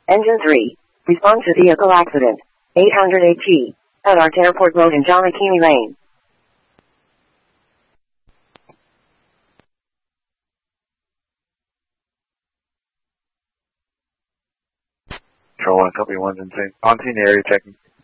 Engine 3. Respond to vehicle accident. 800 AT. At Art Airport Road in John Akimi Lane. Control 1, copy 1's on scene area checking.